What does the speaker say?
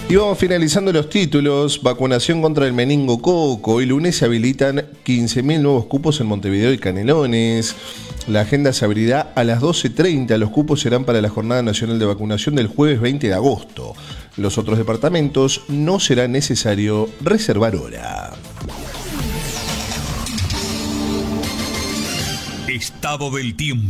Y vamos finalizando los títulos. Vacunación contra el meningococo. Hoy lunes se habilitan 15.000 nuevos cupos en Montevideo y Canelones. La agenda se abrirá a las 12:30. Los cupos serán para la Jornada Nacional de Vacunación del jueves 20 de agosto. Los otros departamentos no será necesario reservar hora. Estado del tiempo.